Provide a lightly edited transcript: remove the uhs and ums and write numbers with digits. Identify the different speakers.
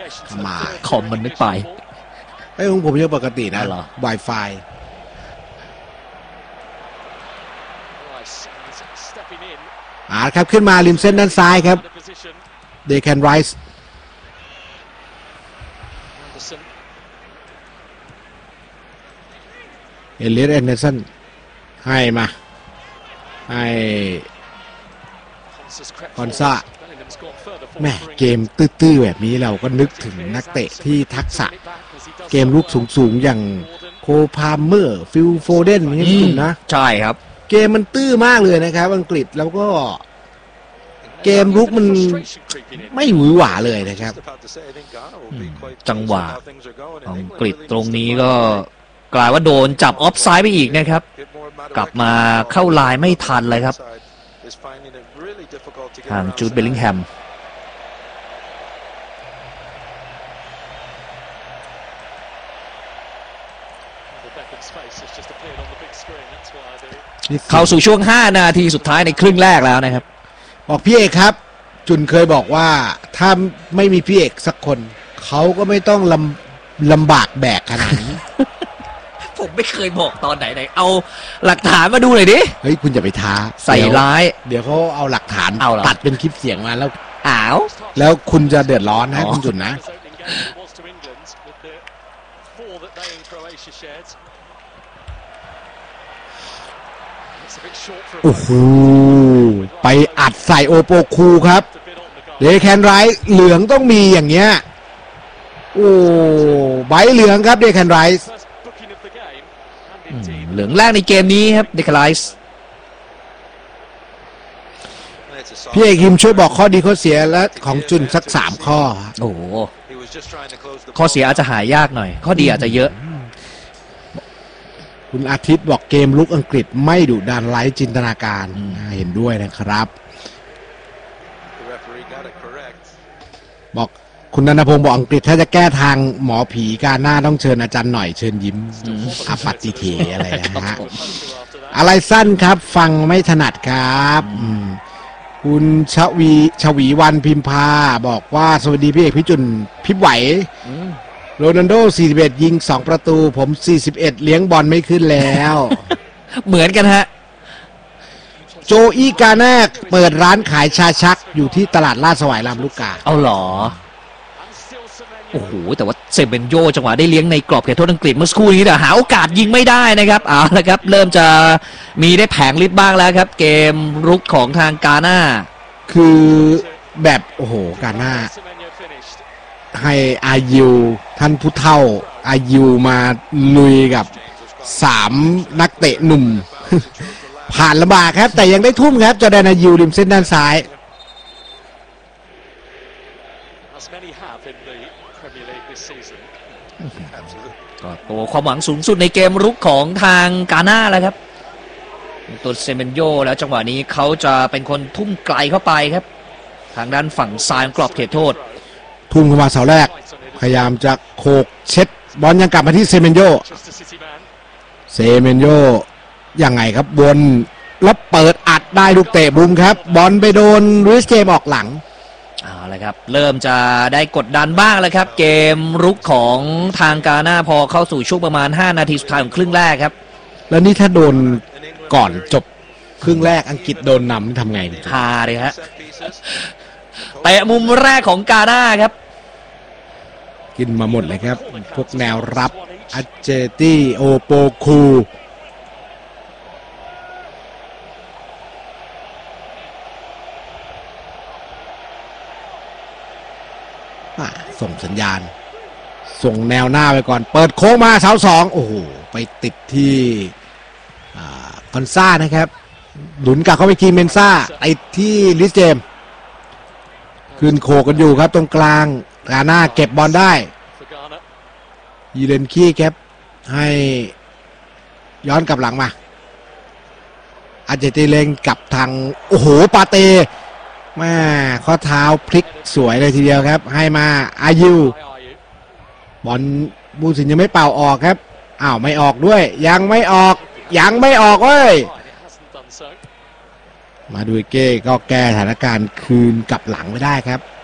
Speaker 1: มา
Speaker 2: คอมมันไม่ไป
Speaker 1: ของผมยังปกตินะ Wi-Fi ครับขึ้นมาริมเส้นด้านซ้ายครับเดแคนไรส์เอเลียสแอนเดอร์สันให้มาให้คอนซาแม่เกมตื้อๆแบบนี้เราก็นึกถึงนักเตะที่ทักษะเกมลุกสูงๆอย่างโคพาเมอร์ฟิลโฟเดนอย่างนี้คุณนะ
Speaker 2: ใช่ครับ
Speaker 1: เกมมันตื้อมากเลยนะครับอังกฤษแล้วก็เกมลุกมันไม่หวือหวาเลยนะครับ
Speaker 2: จังหวะของอังกฤษตรงนี้ก็กลายว่าโดนจับออฟไซด์ไปอีกนะครับกลับมาเข้าลายไม่ทันเลยครับทางจูดเบลลิงแฮมเข้าสู่ช่วง5 นาทีสุดท้ายในครึ่งแรกแล้วนะครับ
Speaker 1: บอกพี่เอกครับจุนเคยบอกว่าถ้าไม่มีพี่เอกสักคนเขาก็ไม่ต้องลำบากแบกขนาดนี้
Speaker 2: ผมไม่เคยบอกตอนไหนเอาหลักฐานมาดูหน่อยดิ
Speaker 1: เฮ้ยคุณอย่าไปท้า
Speaker 2: ใส่ร้าย
Speaker 1: เดี๋ยวเขาเอาหลักฐานตัดเป็นคลิปเสียงมาแล้ว
Speaker 2: แล้ว
Speaker 1: คุณจะเดือดร้อนนะคุณจุนนะโอ้โหไปอัดใส่โอโปคูครับเดแคนไรส์เหลืองต้องมีอย่างเงี้ยโอ้ใบเหลืองครับเดแคนไรส์
Speaker 2: เหลืองแรกในเกมนี้ครับเดแคนไรส์
Speaker 1: พี่เอกฮิมช่วยบอกข้อดีข้อเสียและของจุนสัก3 ข้อ
Speaker 2: โอ้ข้อเสียอาจจะหายากหน่อยข้อดีอาจจะเยอะ
Speaker 1: คุณอาทิตย์บอกเกมลุกอังกฤษไม่ดุดันไร้จินตนาการเห็นด้วยนะครับบอกคุณนันทพงศ์บอกอังกฤษถ้าจะแก้ทางหมอผีการหน้าต้องเชิญอาจารย์หน่อยเชิญยิ้มอาปัตติเถอะไรนะฮะอะไรสั้นครับฟังไม่ถนัดครับคุณชวีวันพิมพาบอกว่าสวัสดีพี่เอกพี่จุนพี่ไหวโรนัลโด41ยิง2ประตูผม41เลี้ยงบอลไม่ขึ้นแล้ว
Speaker 2: เหมือนกันฮะ
Speaker 1: โจอี้กาแนกเปิดร้านขายชาชักอยู่ที่ตลาดลาดสวายลำลูกกา
Speaker 2: เอาหรอโอ้โหแต่ว่าเซเบนโยจังหวะได้เลี้ยงในกรอบเขตโทษอังกฤษเมื่อสักครู่นี้แต่หาโอกาสยิงไม่ได้นะครับเอาละครับเริ่มจะมีได้แผงฤทธิ์บ้างแล้วครับเกมรุกของทางกาน่า
Speaker 1: คือแบบโอ้โหกาน่าให้อายุท่านผู้เฒ่าอายุมาลุยกับ3นักเตะหนุ่มผ่านลำบากครับแต่ยังได้ทุ่มครับจอร์แดนอายุริมเส้นด้านซ้าย
Speaker 2: ก็ตัวความหวังสูงสุดในเกมรุกของทางกาน่าแล้วครับตัวเซเมนโยแล้วจังหวะนี้เขาจะเป็นคนทุ่มไกลเข้าไปครับทางด้านฝั่งซ้ายกรอบเขตโทษ
Speaker 1: ทุ่มเข้ามาเสาแรกพยายามจะโขกเช็ดบอลยังกลับมาที่เซเมนโยยังไงครับบนแล้วเปิดอัดได้ลูกเตะบุมครับบอลไปโดนลุยส์เจมออกหลัง
Speaker 2: เอาละครับเริ่มจะได้กดดันบ้างแล้วครับเกมรุกของทางกาน่าพอเข้าสู่ช่วงประมาณ5 นาทีสุดท้ายของครึ่งแรกครับ
Speaker 1: แล้วนี่ถ้าโดนก่อนจบครึ่งแรกอังกฤษโดนนำทำไง
Speaker 2: ฮาเลยฮะเตะมุมแรกของกาน่าครับ
Speaker 1: กินมาหมดเลยครับพวกแนวรับอัจเจตี้โอโปคูส่งสัญญาณส่งแนวหน้าไปก่อนเปิดโค้งมาเสา2โอ้โหไปติดที่คอนซ่านะครับหลุนกลับเข้าไปคีเมนซ่าติดที่ลิสเจมขึ้นโคกันอยู่ครับตรงกลางกาน่าเก็บบอลได้ยีเลนคีครับให้ย้อนกลับหลังมาอาเจติเลงกับทางโอ้โหปาเต้แม่ข้อเท้าพลิกสวยเลยทีเดียวครับให้มาอายุบอลบูสินยังไม่เป่าออกครับอ้าวไม่ออกด้วยยังไม่ออกเว้ยมาดูเก้ก็แก้สถานการณ์คืนกลับหลังไม่ได้ครับ